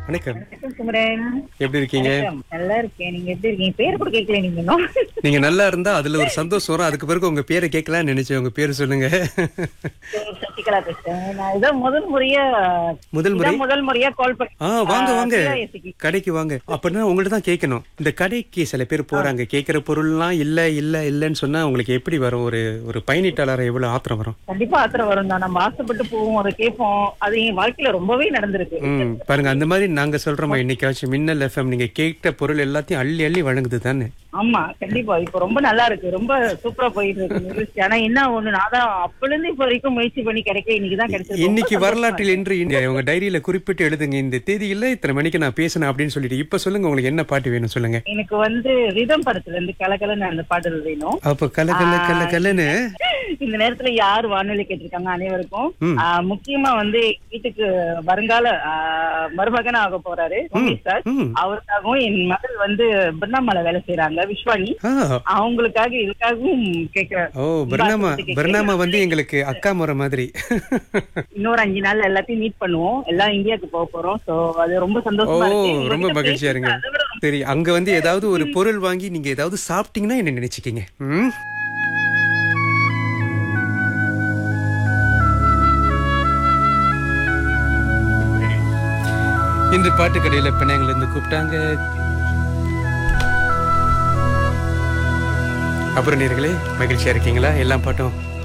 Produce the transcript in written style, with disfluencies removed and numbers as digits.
வணக்கம். வணக்கம் குமரன். எப்படி இருக்கீங்க? வணக்கம். நல்லா இருக்கேன். நீங்க எப்படி இருக்கீங்க? பேர் கூட கேட்கல நீங்க இன்னும். நீங்க நல்லா இருந்தா அதுல ஒரு சந்தோஷம் வரும். அதுக்கு பிறகு உங்க பேரை கேட்கலாம்னு நினைச்சேன். உங்க பேரு சொல்லுங்க. பேர் சசிகலா பேசுறேன். நான் இதான் முதல் முறையா கால் வாங்க வாங்க, பண்ணேன். கடைக்கு வாங்க. அப்படின்னா உங்கள்ட்ட தான் கேட்கணும். இந்த கடைக்கு சில பேர் போறாங்க, கேட்கிற பொருள்லாம் இல்லன்னு சொன்னா உங்களுக்கு எப்படி வரும்? ஒரு பயணிட்டாளர் எவ்வளவு ஆத்திரம் வரும்? கண்டிப்பா ஆத்திரம் வரும் தான். நம்ம ஆசைப்பட்டு போவோம், அதை கேட்போம். அது என் வாழ்க்கையில ரொம்பவே நடந்திருக்கு. பாருங்க, அந்த மாதிரி நாங்க சொல்றோமா இன்னைக்காச்சும் மின்னல் எஃப்எம் நீங்க கேட்ட பொருள் எல்லாத்தையும் அள்ளி அள்ளி வழங்குது தானே? ஆமா கண்டிப்பா. இப்ப ரொம்ப நல்லா இருக்கு, ரொம்ப சூப்பரா போயிட்டு இருக்கு. ஆனா என்ன ஒண்ணு, நான் தான் அப்பல இருந்து இப்ப வரைக்கும் முயற்சி பண்ணி கிடைக்க இன்னைக்குதான் கிடைச்சது. இன்னைக்கு வரலாற்றில் என்று உங்க டைரியில குறிப்பிட்டு எழுதுங்க, இந்த தேதியில இத்தனை மணிக்கு நான் பேசினேன் அப்படின்னு சொல்லிட்டு. இப்ப சொல்லுங்க, உங்களுக்கு என்ன பாட்டு வேணும் சொல்லுங்க. எனக்கு ரிதம் படத்துல இருந்து கலகலன்னு அந்த பாடல் வேணும். அப்ப கலகலன்னு இந்த நேரத்துல யார் வானொலி கேட்டிருக்காங்க அனைவருக்கும், முக்கியமா வீட்டுக்கு வருங்கால மருமகன் ஆக போறாரு சார், அவருக்காகவும் என் மகள் பிரணாமால வேலை செய்யறாங்க விஸ்வானி, அவங்களுக்காக இதுக்காகவும் கேட்கிறேன். பிரணாமா எங்களுக்கு அக்கா முறை மாதிரி. இன்னொரு 5 நாள் எல்லாத்தையும் மீட் பண்ணுவோம், எல்லாம் இந்தியாவுக்கு போக போறோம். சோ அது ரொம்ப சந்தோஷமா இருக்கு. ரொம்ப மகிழ்ச்சியா இருங்க. சரி, அங்க ஏதாவது ஒரு பொருள் வாங்கி நீங்க ஏதாவது சாப்பிட்டீங்கன்னா என்ன நினைச்சுக்கீங்க? இன்று பாட்டுக்கடையில பிணையங்கள்ல இருந்து கூப்பிட்டாங்க. அப்புறம் நேயர்களே, மகிழ்ச்சியா இருக்கீங்களா? எல்லா பாட்டும்